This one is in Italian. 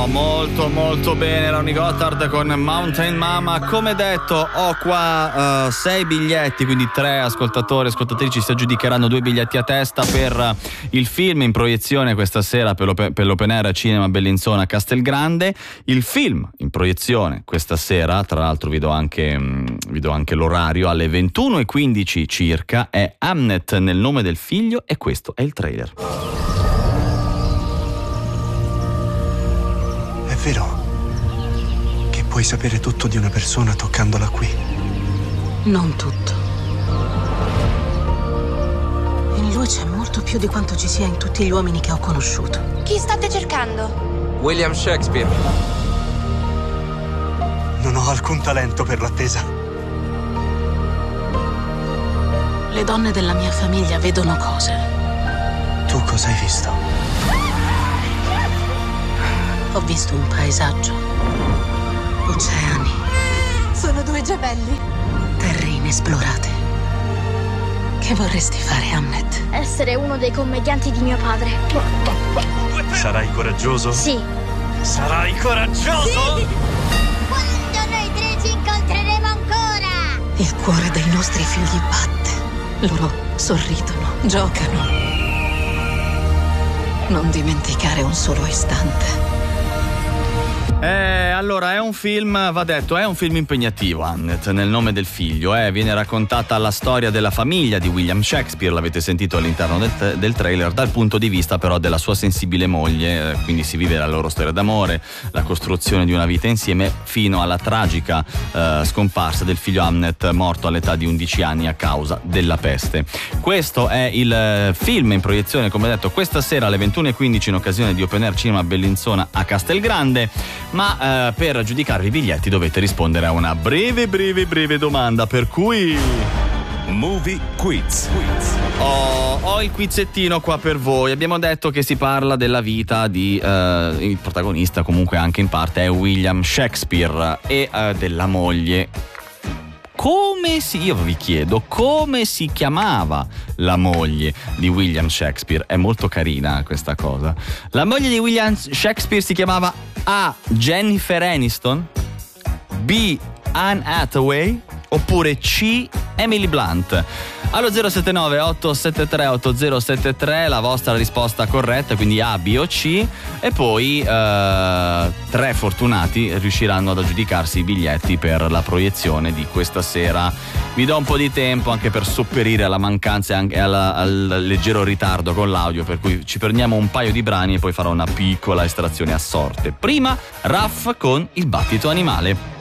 molto molto bene Ronnie Gotthard con Mountain Mama. Come detto, ho qua 6 biglietti, quindi 3 ascoltatori e ascoltatrici si aggiudicheranno 2 biglietti a testa per il film in proiezione questa sera per l'Open Air Cinema Bellinzona Castelgrande. Il film in proiezione questa sera, tra l'altro vi do anche l'orario, alle 21:15 circa, è Hamnet nel nome del figlio, e questo è il trailer. È vero che puoi sapere tutto di una persona toccandola qui? Non tutto. In lui c'è molto più di quanto ci sia in tutti gli uomini che ho conosciuto. Chi state cercando? William Shakespeare. Non ho alcun talento per l'attesa. Le donne della mia famiglia vedono cose. Tu cosa hai visto? Ho visto un paesaggio, oceani, Sono 2 gemelli. terre inesplorate. Che vorresti fare, Hamnet? Essere uno dei commedianti di mio padre. Sarai coraggioso? Sì. Sarai coraggioso? Sì! Quando noi 3 ci incontreremo ancora! Il cuore dei nostri figli batte. Loro sorridono, giocano. Non dimenticare un solo istante. Allora, è un film, va detto, è un film impegnativo, Hamnet, nel nome del figlio. Viene raccontata la storia della famiglia di William Shakespeare, l'avete sentito all'interno del trailer, dal punto di vista però della sua sensibile moglie, quindi si vive la loro storia d'amore, la costruzione di una vita insieme, fino alla tragica scomparsa del figlio Hamnet, morto all'età di 11 anni a causa della peste. Questo è il film in proiezione, come detto, questa sera alle 21:15 in occasione di Open Air Cinema Bellinzona a Castelgrande. Ma per giudicarvi i biglietti dovete rispondere a una breve domanda, per cui Movie Quiz. ho il quizzettino qua per voi. Abbiamo detto che si parla della vita di il protagonista, comunque anche in parte è William Shakespeare, e della moglie. Io vi chiedo come si chiamava la moglie di William Shakespeare. È molto carina questa cosa. La moglie di William Shakespeare si chiamava A. Jennifer Aniston, B. Anne Hathaway, oppure C. Emily Blunt. Allo 079 873 8073 la vostra risposta corretta, quindi A, B o C, e poi 3 fortunati riusciranno ad aggiudicarsi i biglietti per la proiezione di questa sera. Vi do un po' di tempo anche per sopperire alla mancanza e anche al leggero ritardo con l'audio, per cui ci prendiamo un paio di brani e poi farò una piccola estrazione a sorte. Prima Raff con Il battito animale.